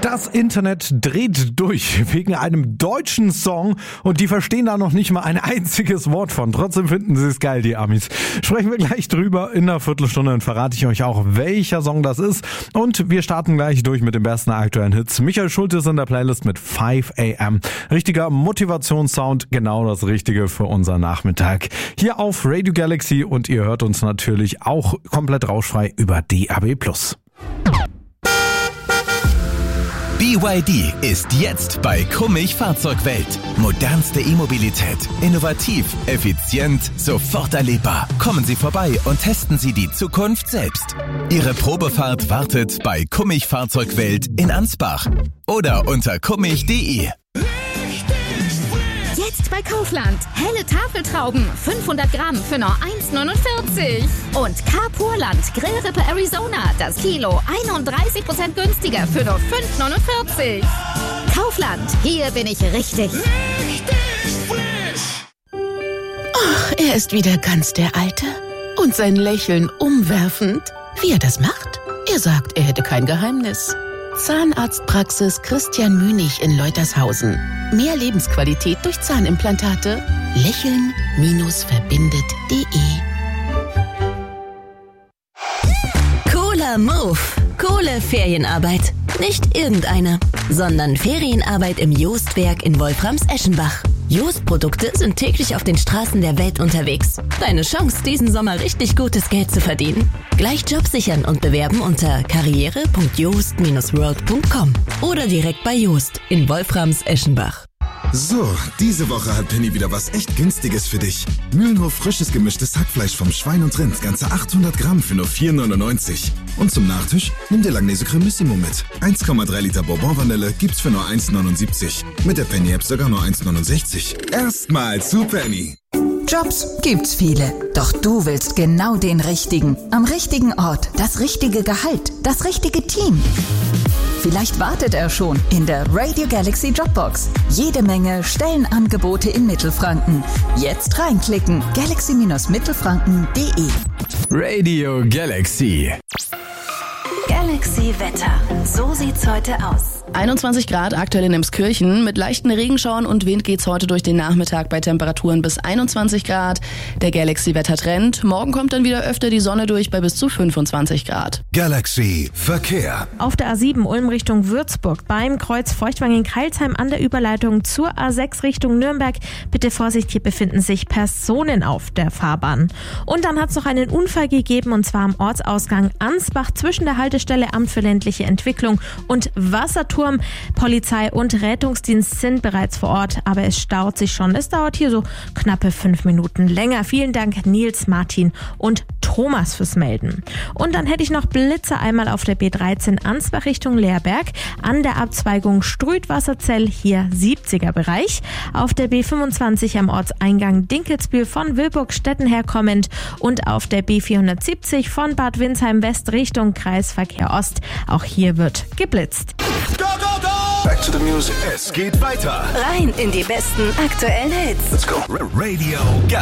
Das Internet dreht durch wegen einem deutschen Song und die verstehen da noch nicht mal ein einziges Wort von. Trotzdem finden sie es geil, die Amis. Sprechen wir gleich drüber. In einer Viertelstunde dann verrate ich euch auch, welcher Song das ist. Und wir starten gleich durch mit den besten aktuellen Hits. Michael Schulte ist in der Playlist mit 5 AM. Richtiger Motivationssound, genau das Richtige für unseren Nachmittag. Hier auf Radio Galaxy und ihr hört uns natürlich auch komplett rauschfrei über DAB+. BYD ist jetzt bei Kummich Fahrzeugwelt. Modernste E-Mobilität. Innovativ, effizient, sofort erlebbar. Kommen Sie vorbei und testen Sie die Zukunft selbst. Ihre Probefahrt wartet bei Kummich Fahrzeugwelt in Ansbach oder unter kummich.de. Jetzt bei Kaufland. Helle Tafeltrauben, 500 Gramm für nur 1,49. Und Carpurland Grillrippe Arizona, das Kilo 31% günstiger für nur 5,49. Kaufland, hier bin ich richtig. Ach, er ist wieder ganz der Alte. Und sein Lächeln umwerfend. Wie er das macht? Er sagt, er hätte kein Geheimnis. Zahnarztpraxis Christian Münig in Leutershausen. Mehr Lebensqualität durch Zahnimplantate. Lächeln-verbindet.de. Cooler Move. Coole Ferienarbeit. Nicht irgendeine, sondern Ferienarbeit im Joostwerk in Wolframs-Eschenbach. Jost-Produkte sind täglich auf den Straßen der Welt unterwegs. Deine Chance, diesen Sommer richtig gutes Geld zu verdienen. Gleich Job sichern und bewerben unter karriere.joost-world.com oder direkt bei Joost in Wolframs-Eschenbach. So, diese Woche hat Penny wieder was echt Günstiges für dich. Mühlenhof frisches gemischtes Hackfleisch vom Schwein und Rind, ganze 800 Gramm für nur 4,99. Und zum Nachtisch, nimm dir Langnese Cremissimo mit. 1,3 Liter Bourbon-Vanille gibt's für nur 1,79. Mit der Penny-App sogar nur 1,69. Erstmal zu Penny. Jobs gibt's viele, doch du willst genau den richtigen. Am richtigen Ort, das richtige Gehalt, das richtige Team. Vielleicht wartet er schon in der Radio Galaxy Jobbox. Jede Menge Stellenangebote in Mittelfranken. Jetzt reinklicken, galaxy-mittelfranken.de. Radio Galaxy. Galaxy Wetter. So sieht's heute aus. 21 Grad aktuell in Emskirchen. Mit leichten Regenschauern und Wind geht's heute durch den Nachmittag bei Temperaturen bis 21 Grad. Der Galaxy-Wettertrend. Morgen kommt dann wieder öfter die Sonne durch bei bis zu 25 Grad. Galaxy Verkehr. Auf der A7 Ulm Richtung Würzburg beim Kreuz Feuchtwangen-Kreilsheim an der Überleitung zur A6 Richtung Nürnberg. Bitte Vorsicht, hier befinden sich Personen auf der Fahrbahn. Und dann hat es noch einen Unfall gegeben und zwar am Ortsausgang Ansbach zwischen der Haltestelle Amt für ländliche Entwicklung und Wasserturm. Polizei und Rettungsdienst sind bereits vor Ort, aber es staut sich schon. Es dauert hier so knappe 5 Minuten länger. Vielen Dank Nils, Martin und Thomas fürs Melden. Und dann hätte ich noch Blitze einmal auf der B13 Ansbach Richtung Leerberg. An der Abzweigung Strüt-Wasserzell, hier 70er Bereich. Auf der B25 am Ortseingang Dinkelsbühl von Wilburg-Stetten her kommend. Und auf der B470 von Bad Windsheim West Richtung Kreisverkehr Ost. Auch hier wird geblitzt. Back to the music. Es geht weiter. Rein in die besten aktuellen Hits. Let's go. Radio Galaxy.